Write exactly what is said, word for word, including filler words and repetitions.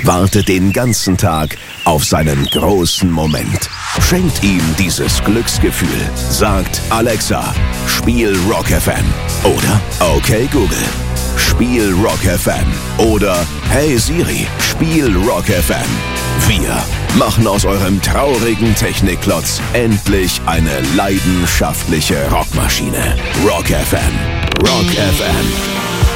wartet den ganzen Tag auf seinen großen Moment. Schenkt ihm dieses Glücksgefühl. Sagt Alexa, spiel Rock F M. Oder okay Google, spiel Rock F M. Oder hey Siri, spiel Rock F M. Wir machen aus eurem traurigen Technikklotz endlich eine leidenschaftliche Rockmaschine. Rock F M. Rock F M.